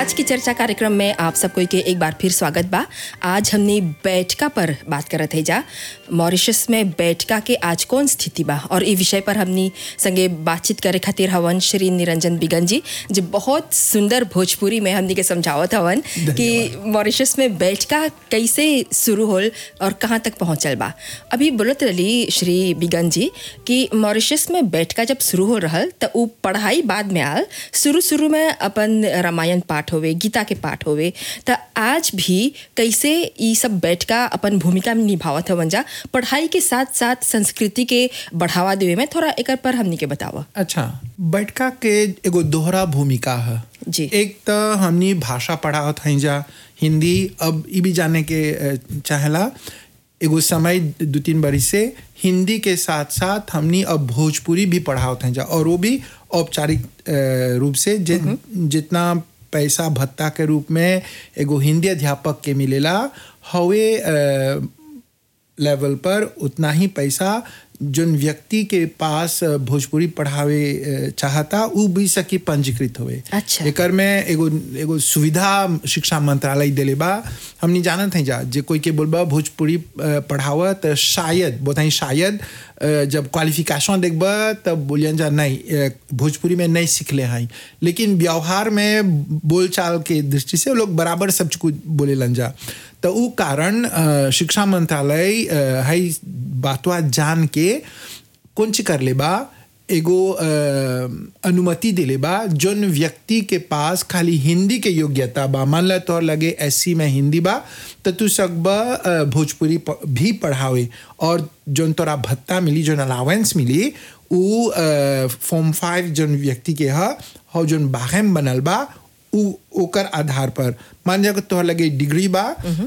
आज की चर्चा कार्यक्रम में आप सबको के एक बार फिर स्वागत बा। आज हमने बैठका पर बात करत है जा। मॉरिशस में बैठका के आज कौन स्थिति बा और इस विषय पर हमने संगे बातचीत करे खातिर हवन श्री निरंजन बिगन जी, जो बहुत सुंदर भोजपुरी में हमने के समझावत हवन कि मॉरिशस में बैठका कैसे शुरू होल और कहाँ तक पहुँचल बा। अभी बोलत रही श्री बिगन जी कि मॉरिशस में बैठका जब शुरू हो रहल तो वो पढ़ाई बाद में आल। शुरू में अपन रामायण पाठ होवे, गीता के पाठ होवे, तो आज भी कैसे ये सब बैठका अपन भूमिका में निभावत हवन जा पढ़ाई के साथ साथ संस्कृति के बढ़ावा देवे में। थोड़ा एक पर हमनी के बतावा। अच्छा, बैठका के एगो दोहरा भूमिका है जी। एक तो हमनी भाषा पढ़ावत हैं जा हिंदी, अब ये भी जाने के चाहला एगो समय 2-3 बरिस से हिंदी के साथ साथ हमनी अब भोजपुरी भी पढ़ावत हैं जा, और वो भी औपचारिक रूप से जितना पैसा भत्ता के रूप में एगो हिंदी अध्यापक के मिलेला हवे लेवल पर उतना ही पैसा जोन व्यक्ति के पास भोजपुरी पढ़ावे चाहता वो भी सकी पंजीकृत हुए। अच्छा। एकर में एगो सुविधा शिक्षा मंत्रालय देले बा। हमनी जानत हैं जा जे कोई के बोलबा भोजपुरी पढ़ावत शायद बताई शायद जब क्वालिफिकेशन देखबा तब बोलियन जा नहीं भोजपुरी में नहीं सीखले हैं, लेकिन व्यवहार में बोलचाल के दृष्टि से लोग बराबर सब कुछ बोलेलन जा। तो वो कारण शिक्षा मंत्रालय है बातवा जान के कौन ची कर ले बा एगो अनुमति दिले बा जोन व्यक्ति के पास खाली हिंदी के योग्यता बा, मान ला तो लगे एससी में हिंदी बा तो तू सकबा भोजपुरी भी पढ़ावे, और जोन तोरा भत्ता मिली जोन अलावेंस मिली वो फॉर्म 5 जोन व्यक्ति के हो जोन बाहम बनल बा ओकर आधार पर मान जा तोहर लगे डिग्री बा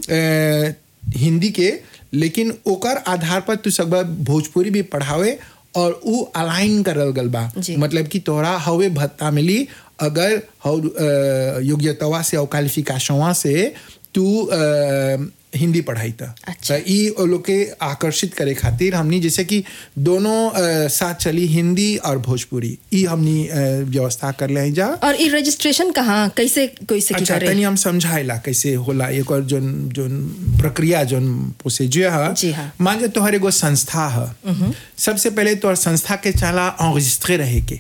हिंदी के, लेकिन ओकर आधार पर तू सब भोजपुरी भी पढ़ावे और वो अलाइन करल गल बा। मतलब कि तोहरा हवे भत्ता मिली अगर योग्यता से और क्वालिफिकेशन से तू हिंदी पढ़ाई था। अच्छा। ये लोग के आकर्षित करे खातिर हमनी जैसे कि दोनों साथ चली हिंदी और भोजपुरी ये हमनी व्यवस्था कर ले जा। और ये रजिस्ट्रेशन कहाँ कैसे कोई से अच्छा तनी हम समझाइला कैसे होला एक और जोन प्रक्रिया जोन प्रोसीजर है। जी हाँ। मान जा तोहर एगो संस्था है, सबसे पहले तोहर संस्था के चाला एनरेजिस्ट्रे रहे के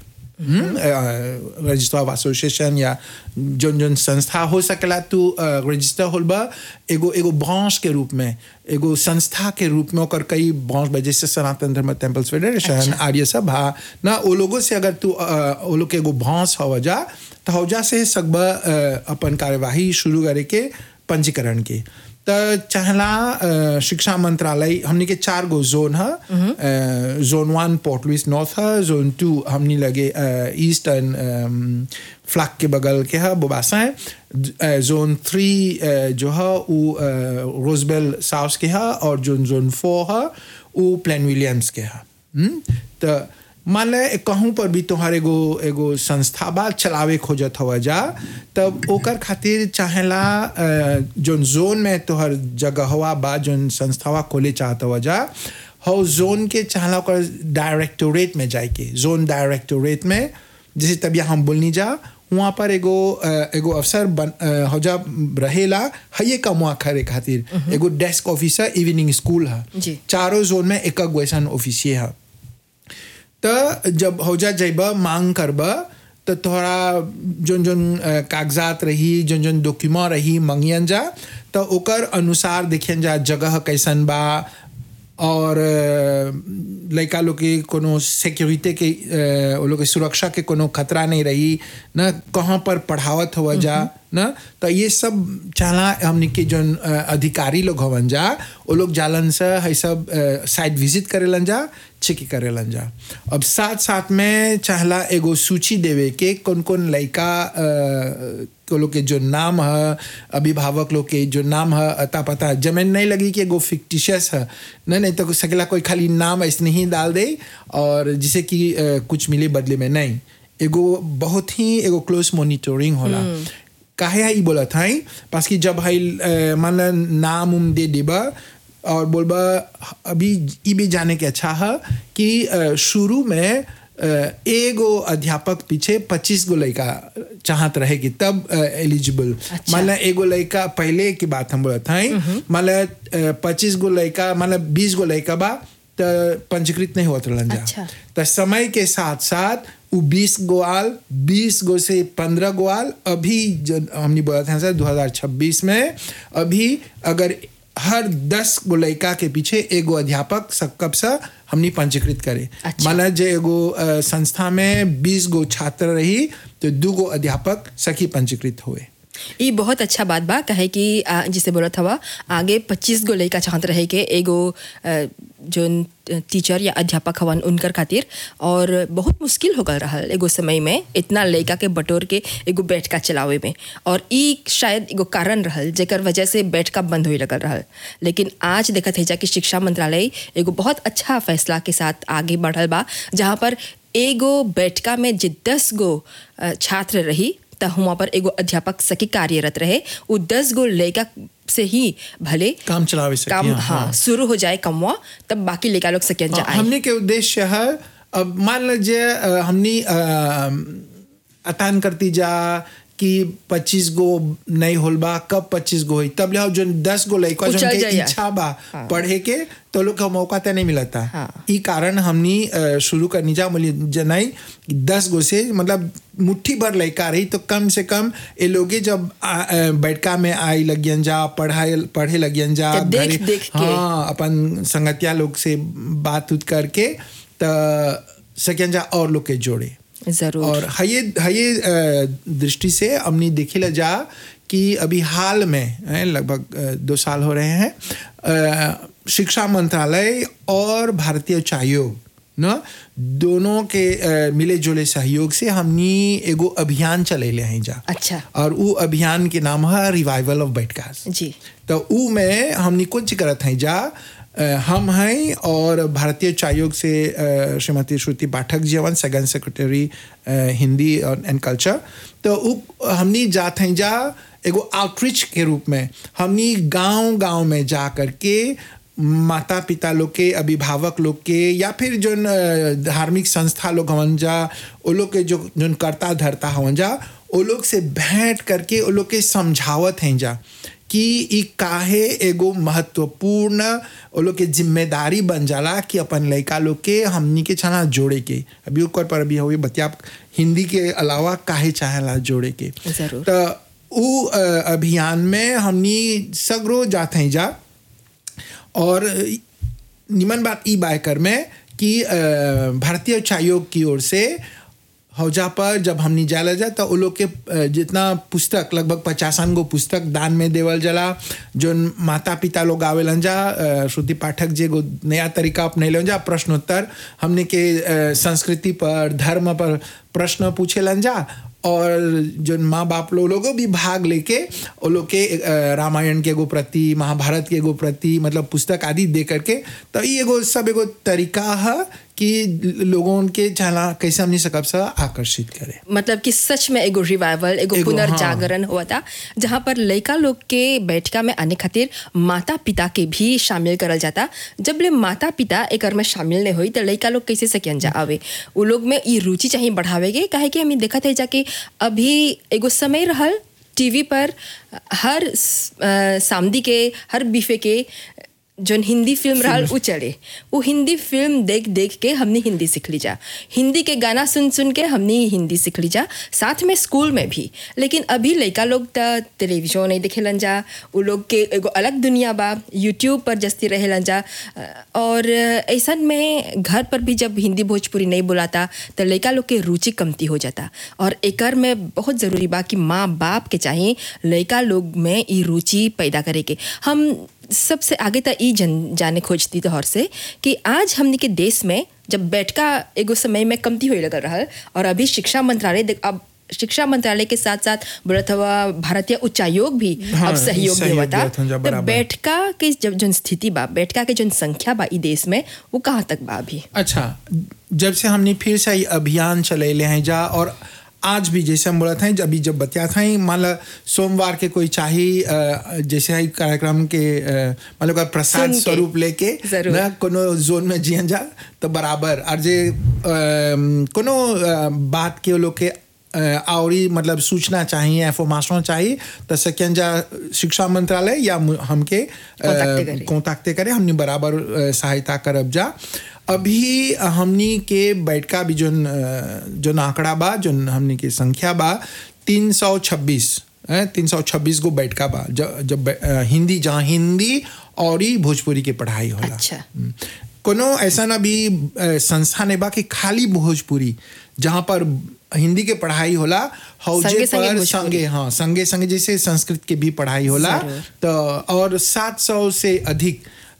रजिस्टर ऑफ एसोसिएशन या जोन संस्था हो सकेला तू रजिस्टर होलबा एगो ब्रांच के रूप में एगो संस्था के रूप में ओकर कई ब्रांच बा जैसे सनातन धर्म टेम्पल्स फेडरेशन आर्य सभा ना वो लोगों से अगर तू वो लोग के एगो ब्रांच हो जा तो हो जा से सकबा अपन कार्यवाही शुरू करे के पंजीकरण के। तो चाहला शिक्षा मंत्रालय हमने के 4 गो जोन है। जोन 1 पोर्ट लुइस नॉर्थ है, जोन 2 हमने लगे ईस्टर्न फ्लैग के बगल के है बोबासा है, जोन 3 जो है वो रोजबेल साउथ के है, और जोन 4 है वो प्लेन विलियम्स के है। तो मान ले कहूँ पर भी तोहार एगो संस्था बा चलावे खोजत हवा जा, तब ओकर खातिर चाहेला जोन जोन में तोहर जगहवा बा जोन संस्थावा खोले चाहत हवा जा हो जोन के चाहला ओकर डायरेक्टोरेट में जाए के। जोन डायरेक्टोरेट में जैसे तब हम बोलनी जा वहाँ पर एगो अफसर हो जा रहेला है कमुआ करे खातिर एगो डेस्क ऑफिसर इवनिंग स्कूल है। चारों जोन में एक ऐसा ऑफिसियर है। तो जब हो जा जाइबा मांग करबा तो तोहरा जोन कागजात रही जोन डॉक्यूमेंट रही मंगियन जा तो ओकर अनुसार देखियन जा जगह कैसन बा और लड़का लोग के कोनो सिक्योरिटी के वो लोग के सुरक्षा के कोनो खतरा नहीं रही ना, कहाँ पर पढ़ावत हुआ जा ना। तो ये सब चाहला हमने के जो अधिकारी लोग हवन जा वो लोग जालन से है सब साइट विजिट करेलन जा, चेक करेलन जा। अब साथ साथ में चाहला एगो सूची देवे के कौन कौन लड़का को लोग के जो नाम है अभिभावक लोग के जो नाम है अता पता जमीन नहीं लगी कि एगो फिक्टिशियस है नहीं तो सकेला कोई खाली नाम ऐसे ही डाल दे और जिसे कि कुछ मिले बदले में नहीं। एगो बहुत ही एगो क्लोज मॉनिटरिंग होला। काहे ही बोला था पास कि जब है मान नाम उम दे देबा और बोलबा अभी ये भी जाने के अच्छा है कि शुरू में एगो अध्यापक पीछे 25 गो लड़का चाहत रहेगी तब एलिजिबल। अच्छा। मतलब एगो लड़का पहले की बात हम बोलत हई, मतलब 25 गो लड़का मतलब 20 गो लड़का बा तो पंजीकृत नहीं होत रहलन जा। अच्छा। तो समय के साथ साथ वो 20 गो आल, 20 गो से 15 गो आल। अभी जो हमने बोला था सर 2026 में अभी अगर हर 10 गो लड़का के पीछे एगो अध्यापक कब से हमने पंजीकृत करे। अच्छा। माना जे एगो संस्था में 20 गो छात्र रही तो 2 गो अध्यापक सखी पंजीकृत हुए। ये बहुत अच्छा बात बा कहे कि जिसे बोला था आगे 25 गो लड़का चाहत रहे के एगो जो टीचर या अध्यापक हवन उनकर खातिर, और बहुत मुश्किल हो गल रहा एगो समय में इतना लड़का के बटोर के एगो बैठका चलावे में, और ई शायद एगो कारण रहल जेकर वजह से बैठका बंद होए लगल रहल। लेकिन आज देखत है जा कि शिक्षा मंत्रालय एगो बहुत अच्छा फैसला के साथ आगे बढ़ल बा, जहाँ पर एगो बैठका में जे 10 गो छात्र रही तो वहाँ पर एगो अध्यापक सकी कार्यरत रहे। वो 10 गो लड़का से ही भले काम चलावे सके, काम हाँ शुरू हो जाए कमवा, तब बाकी लड़का लोग सकें जाए। हमने के उद्देश्य है, अब मान लीजिए हमने अतान करती जा कि 25 गो नहीं होल बा, कब 25 गो हुई तब ले जो 10 गो लड़का जो के इच्छा बा पढ़े के तो लोग का मौका तो नहीं मिलता। ई कारण हमने शुरू करनी जा बोली जनाई 10 गो से मतलब मुट्ठी भर लड़का रही तो कम से कम ये लोग जब बैठका में आई लगियन जा पढ़े लगियन जा देख हाँ अपन संगतिया लोग से बात उत करके तो सकियन जा और लोग के जोड़े जरूर। और ये दृष्टि से हमने देखी ला जा कि अभी हाल में लगभग 2 साल हो रहे हैं शिक्षा मंत्रालय और भारतीय उच्च आयोग न दोनों के मिले जुले सहयोग से हमने एगो अभियान चलेले हैं जा। अच्छा। और वो अभियान के नाम है रिवाइवल ऑफ बैठकास जी। तो वो में हमने कुछ करत हैं जा हम हैं और भारतीय उच्च आयोग से श्रीमती श्रुति पाठक जी हवन second secretary Hindi and culture. तो हमने जाते हैं जा एगो आउटरीच के रूप में हमने गांव में जा करके माता पिता लोग के, अभिभावक लोग के या फिर जो धार्मिक संस्था लोग हवन जा वो लोग के जो करता धरता हवन जा वो लोग से भेंट करके वो लोग के समझावत हैं जा कि ई काहे एगो महत्वपूर्ण वो लोग के जिम्मेदारी बन जाला कि अपन लड़का लोग के हमनी के छना जोड़े के। अभी ऊपर पर अभी हुई बतिया हिंदी के अलावा काहे चाहेला जोड़े के। तो वो अभियान में हमनी सगरो जाते हैं जा और निमन बात ई बायकर में कि भारतीय उच्च आयोग की ओर से हौजा पर जब हमनी जाला जा तो वो लोग के जितना पुस्तक लगभग 50 गो पुस्तक दान में देवल जला। जो माता पिता लोग आवेलन जा श्रुति पाठक जी को नया तरीका अपने जा, प्रश्नोत्तर हमने के संस्कृति पर धर्म पर प्रश्न पूछेलन जा और जो माँ बाप लोगों भी भाग लेके वो लोग के रामायण के एगो प्रति, महाभारत के एगो प्रति मतलब पुस्तक आदि दे करके तो ये एगो सब एगो तरीका है कि लोगों के चला कैसे हमने सकब से आकर्षित करे। मतलब कि सच में एगो रिवाइवल एगो पुनर्जागरण हुआ था, जहाँ पर लड़का लोग के बैठका में आने खातिर माता पिता के भी शामिल करल जाता। जब ले माता पिता एक में शामिल नहीं हुई तो लड़का लोग कैसे सकियन जा आवे। वो लोग में ये रुचि चाहिए बढ़ावेगे, काहे कि हमें देखा थे जाके अभी एगो समय रहल टीवी पर हर सामदी के हर बीफे के जो हिंदी फिल्म रहा वो चले, वो हिंदी फिल्म देख देख के हमने हिंदी सीख ली जा, हिंदी के गाना सुन सुन के हमने हिंदी सीख ली जा, साथ में स्कूल में भी। लेकिन अभी लड़का लोग तो टेलीविजन नहीं देखेलन जा, वो लोग के एगो अलग दुनिया बा, यूट्यूब पर जस्ती रहेलन जा। और ऐसा में घर पर भी जब हिंदी भोजपुरी नहीं बोलाता तो लड़का लोग के रुचि कमती हो जाता। और एकर में बहुत ज़रूरी बा कि माँ बाप के चाहिए लड़का लोग में ये रुचि पैदा करे के। हम सबसे आगे तक ई जाने खोजती तोहर से कि आज हमने के देश में जब बैठका एगो समय में कमती होए लग रहा है और अभी शिक्षा मंत्रालय अब शिक्षा मंत्रालय के साथ साथ बोलत हुआ भारतीय उच्च आयोग भी अब सहयोग देवता। तो बैठका के जब जो स्थिति बा, बैठका के जो संख्या बा ई देश में वो कहाँ तक बा अभी? अच्छा, जब से हमने फिर से अभियान चलेले हैं जा और आज भी जैसे हम बोला था अभी जब बतिया था मान लो सोमवार के कोई चाहिए जैसे है कार्यक्रम के मान लो का प्रसाद स्वरूप लेके ना कोनो जोन में जियन जा तो बराबर और जे कोनो बात के लोग के आवरी मतलब सूचना चाहिए इंफॉर्मेशन चाहिए तो सकेंजा शिक्षा मंत्रालय या हमके कांटेक्ट करे हमने बराबर सहायता करब जा। अभी हमनी के बैठका भी जो आंकड़ा बा जो हमनी के संख्या बा 326 गो बैठका बा जब हिंदी जहाँ हिंदी और भोजपुरी के पढ़ाई होला। अच्छा। कोनो ऐसा ना भी संस्था नहीं बा कि खाली भोजपुरी जहाँ पर हिंदी के पढ़ाई होला हौजे पर संगे संगे जैसे संस्कृत के भी पढ़ाई होला तो और 700 से अधिक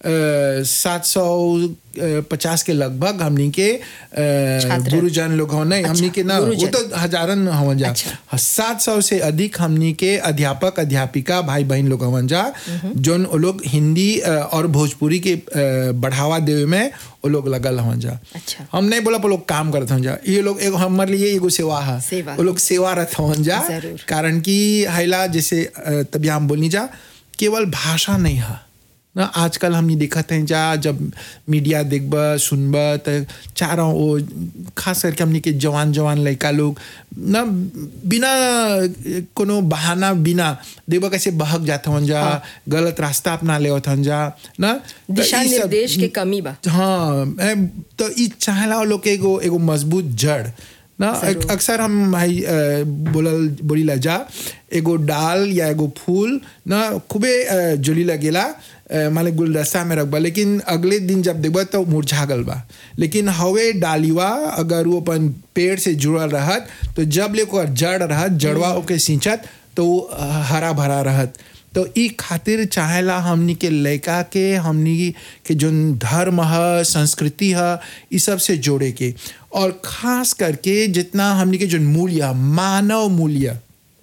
750 के लगभग हमनी के गुरुजन लोग हो नहीं। हमनी के ना वो तो हजारन हवन जा। 700 से अधिक हमनी के अध्यापक अध्यापिका भाई बहन लोग हवन जा जोन वो लोग हिंदी और भोजपुरी के बढ़ावा देवे में वो लोग लगल हवन जा। अच्छा। हम नहीं बोला वो लोग काम करते हवन जा ये लोग एगो हमारे लिए एगो सेवा है वो लोग सेवारत हवन जा कारण कि हैला जैसे तभी हम बोलनी जा केवल भाषा नहीं है ना। आजकल हमने देखते हैं जब मीडिया देखब सुनब तो चारों वो खास करके हमने के जवान लड़का लोग ना बिना कोनो बहाना बिना देखब कैसे बहक जाते हैं जा गलत रास्ता अपना ले होते हैं जा ना दिशा निर्देश के कमी बा। हाँ तो ये चाहला लोग के एगो मजबूत जड़ ना। अक्सर हम भाई बोली ला जा एगो डाल या एगो फूल ना खूबे जोली लगेला माने गुलदस्ता में रखबा लेकिन अगले दिन जब देखबा तो मुरझा गल बा लेकिन हवे डालिवा अगर वो अपन पेड़ से जुड़ल रहत तो जब ले को जड़ रहत जड़वा ओके सिंचत तो हरा भरा रहत। तो ई खातिर चाहेला हमनी के लड़का के हमनी के जो धर्म है संस्कृति है इस सब से जोड़े के और खास करके जितना हमनी के जो मूल्य मानव मूल्य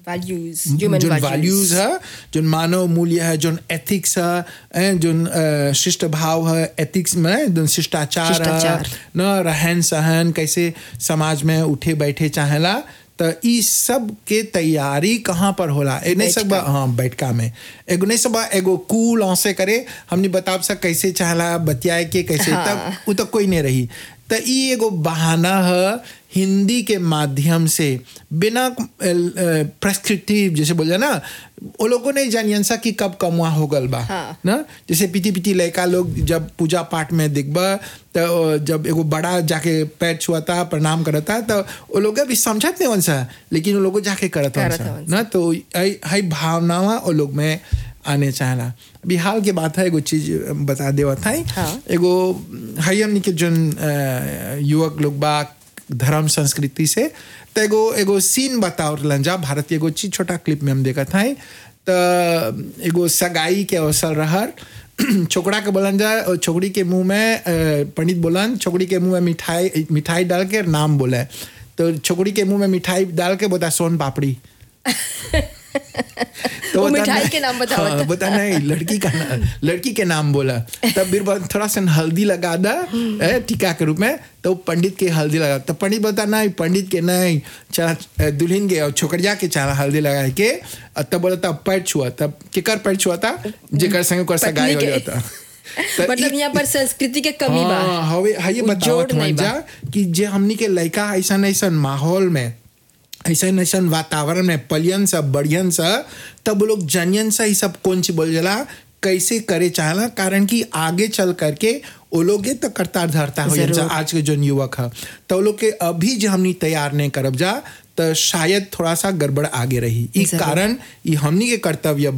वैल्यूज है जो मानव मूल्य है जो एथिक्स है जो शिष्ट भाव है एथिक्स में जो शिष्टाचार है न रहन सहन कैसे समाज में उठे बैठे चाहेला तो इस सब के तैयारी कहाँ पर होला नहीं सब हाँ बैठका में एगो नहीं सब एगो कूल औसे करे हमने बता सक कैसे चाहला बतियाए के कैसे तब वो तो कोई नहीं रही तो ये एगो बहाना है हिंदी के माध्यम से बिना प्रेस्क्रिप्टिव जैसे बोल ना वो लोगों ने जानियन सा कि कब कमुआ हो गल बा ना जैसे पीटी लड़का लोग जब पूजा पाठ में दिखबा तो जब एगो बड़ा जाके पैर छुआता प्रणाम करता तो वो लोग भी समझत नहीं वंसा लेकिन वो लोग जाके करता ना तो हाई भावनावा वो लोग में आने चाहला। अभी हाल के बात है एगो चीज बता देवा था एगो हाई हमनी के जो युवक लोग बा धर्म संस्कृति से तो एगो सीन बताओ लंजा भारत एगो चीज छोटा क्लिप में हम देखा था तो एगो सगाई के अवसर रहर छोकरा के बोलन जा और छोकरी के मुंह में पंडित बोलन छोकरी के मुंह में मिठाई डाल के नाम बोले तो छोकरी के मुंह में मिठाई डाल के बोता सोन पापड़ी तो मिठाई के नाम बताओ बता नहीं लड़की के नाम बोला तब फिर थोड़ा सा हल्दी लगा दा टीका के रूप में तो पंडित के हल्दी लगा तो पंडित बता नहीं पंडित के नहीं चला दुल्हन के और छोकरिया के चला हल्दी लगा के तब बोला तब पैर छुआ तब केकर पैर छुआ था जेकर संग कर सगाई हो जाता मतलब यहाँ पर संस्कृति के कमी बा हवे ये बताओ जा कि जे हमनी के लड़का ऐसा माहौल में ऐसा वातावरण में पलियन सा बढ़ियन सा तब लोग जनियन सा ही सब कौन सी बोल जला कैसे करे चाहला कारण कि आगे चल करके वो लोग तो करता धरता हो जा आज के जो युवक है तो लोग के अभी जो हमनी तैयार नहीं करब जा तो शायद थोड़ा सा गड़बड़ आगे रही इस कारण ये हमनी के कर्तव्य